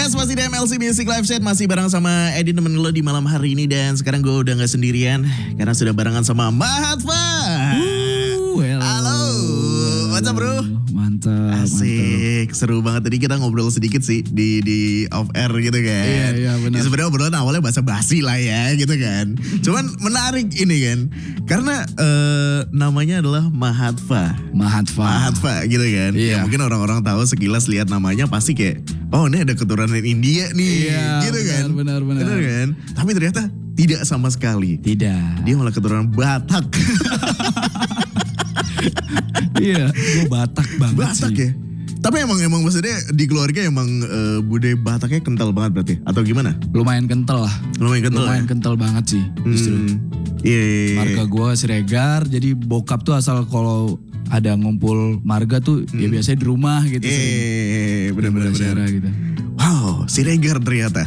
Yes, masih di MLC Music Live Chat. Masih bareng sama Edi temen lo di malam hari ini. Dan sekarang gue udah gak sendirian karena sudah barengan sama Mahatfa. Halo, what's up bro? Mantap. Asik, seru banget. Tadi kita ngobrol sedikit sih di off air gitu kan. Iya benar. Ya, sebenarnya obrolan awalnya basa-basi lah ya gitu kan. Cuman menarik ini kan. Karena namanya adalah Mahatfa gitu kan. Iya. Ya, mungkin orang-orang tahu sekilas lihat namanya pasti kayak, oh ini ada keturunan India nih, Iya, gitu kan. Benar. Kan? Tapi ternyata tidak sama sekali. Tidak. Dia malah keturunan Batak. Iya, gue Batak banget Batak sih. ya. Tapi emang maksudnya di keluarga emang budaya Bataknya kental banget berarti atau gimana? Lumayan kental lah. Lumayan kental banget sih. Justru. Iya. Marga gue Siregar, jadi bokap tuh asal kalau ada ngumpul marga tuh ya biasanya di rumah gitu. Bener-bener. Gitu. Wow, Siregar ternyata.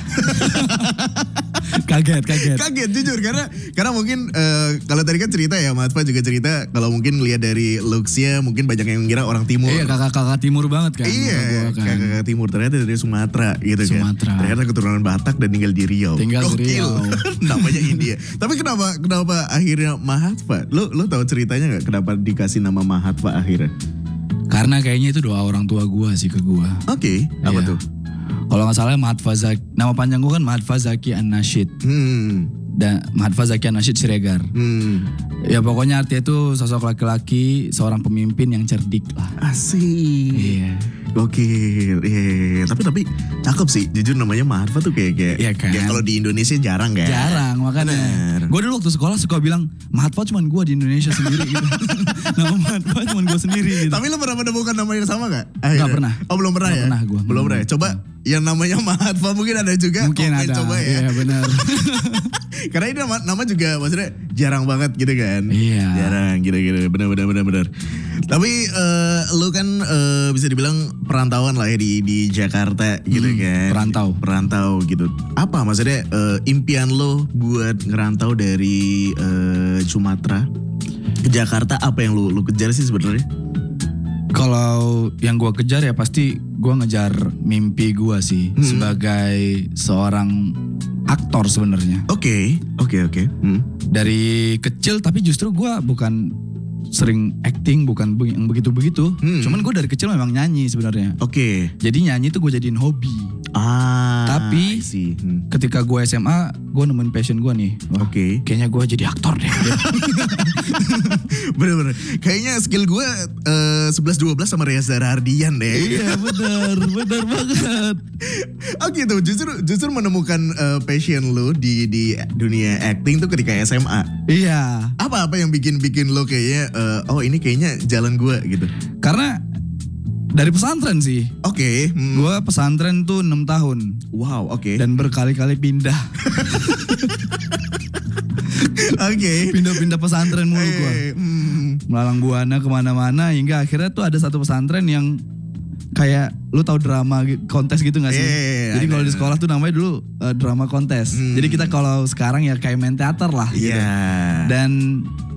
Kaget. Jujur karena mungkin kalau tadi kan cerita ya Mahatfa juga cerita kalau mungkin lihat dari looks-nya mungkin banyak yang mengira orang timur. Iya, kakak timur banget kan. Iya, kakak timur ternyata dari Sumatera gitu kan. Ternyata keturunan Batak dan tinggal di Riau. Di Riau. Namanya India. Tapi kenapa akhirnya Mahatfa? Lo tahu ceritanya nggak kenapa dikasih nama Mahatfa akhirnya? Karena kayaknya itu doa orang tua gue sih ke gue. Oke, apa tuh? Kalau nggak salah Mahatfa Zaki, nama panjang gue kan Mahatfa Zaki An-Nashid. Dan Mahatfa Zaki An-Nashid Siregar. Ya pokoknya artinya itu sosok laki-laki, seorang pemimpin yang cerdik lah. Asik. Iya. Gokil. Iya. Tapi cakep sih. Jujur namanya Mahatfa tuh kayak iya kan? Ya kalau di Indonesia jarang kan. Jarang makanya. Gue dulu waktu sekolah suka bilang Mahatfa cuman gue di Indonesia sendiri gitu. Nama Mahatfa cuman gue sendiri gitu. Tapi lo pernah menemukan nama yang sama gak? Gak pernah. Oh belum pernah ya? Belum pernah ya? Coba yang namanya Mahatfa mungkin ada juga. Mungkin ada. Coba ya. Iya benar. Karena ini nama juga maksudnya jarang banget gitu kan. Iya. Jarang gitu. Benar. Tapi lu kan bisa dibilang perantauan lah ya di Jakarta gitu kan. Perantau gitu. Apa maksudnya impian lo buat ngerantau dari Sumatera ke Jakarta, apa yang lu kejar sih sebenarnya? Kalau yang gue kejar ya pasti gue ngejar mimpi gue sih sebagai seorang aktor sebenarnya. Oke. Dari kecil tapi justru gue bukan sering acting, bukan yang begitu-begitu. Cuman gue dari kecil memang nyanyi sebenarnya. Oke. Jadi nyanyi tuh gue jadiin hobi. Tapi ketika gue SMA gue nemuin passion gue nih. Oke. Kayaknya gue jadi aktor deh. Bener. Kayaknya skill gue 11-12 sama Reza Rahardian deh. Iya bener banget. Oh gitu, justru menemukan passion lo di dunia acting tuh ketika SMA. Iya. Apa yang bikin lo kayaknya ini kayaknya jalan gue gitu? Karena dari pesantren sih. Oke. Gue pesantren tuh 6 tahun. Wow, oke. Dan berkali-kali pindah. Oke. Pindah-pindah pesantren mulu gue. Melalang buana kemana-mana hingga akhirnya tuh ada satu pesantren yang kayak lu tahu drama kontes gitu gak sih? Jadi kalau di sekolah tuh namanya dulu drama kontes. Jadi kita kalau sekarang ya kayak main teater lah. Iya. Dan